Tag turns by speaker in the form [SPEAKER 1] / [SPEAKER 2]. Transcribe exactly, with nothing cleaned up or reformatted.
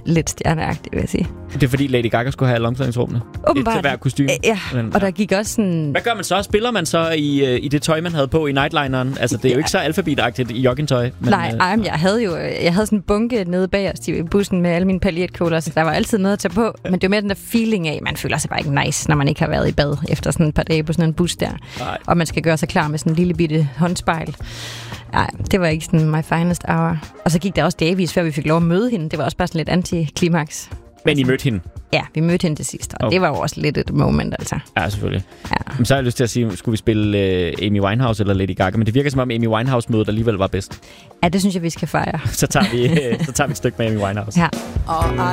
[SPEAKER 1] lidt stjerneagtigt, vil jeg sige.
[SPEAKER 2] Det er fordi Lady Gaga skulle have omklædningsrummene.
[SPEAKER 1] Åbenbart.
[SPEAKER 2] Et til hver kostume.
[SPEAKER 1] Ja, og der gik også sådan...
[SPEAKER 2] Hvad gør man så? Spiller man så i, i det tøj, man havde på i nightlineren? Altså, det er jo ja. ikke så alfabetagtigt i joggingtøj. Men,
[SPEAKER 1] Nej, øh, ej, men jeg havde jo jeg havde sådan en bunke nede bag os i bussen med alle mine paljetkjoler, så der var altid noget at tage på. Men det er mere den der feeling af, man føler sig bare ikke nice, når man ikke har været i bad efter sådan et par dage på sådan en bus der. Nej. Og man skal gøre sig klar med sådan en lille bitte håndspejl. Nej, det var ikke sådan my finest hour. Og så gik der også dagevis, før vi fik lov at møde hende. Det var også bare sådan lidt anti-klimaks.
[SPEAKER 2] Men I mødte hende?
[SPEAKER 1] Ja, vi mødte hende til sidst, og okay. det var jo også lidt et moment, altså.
[SPEAKER 2] Ja, selvfølgelig.
[SPEAKER 1] Ja.
[SPEAKER 2] Men så har jeg lyst til at sige, skulle vi spille uh, Amy Winehouse eller Lady Gaga? Men det virker som om Amy Winehouse-mødet alligevel var bedst.
[SPEAKER 1] Ja, det synes jeg, vi skal fejre.
[SPEAKER 2] så, tager vi, uh, så tager vi et stykke med Amy Winehouse.
[SPEAKER 1] Ja.
[SPEAKER 3] Og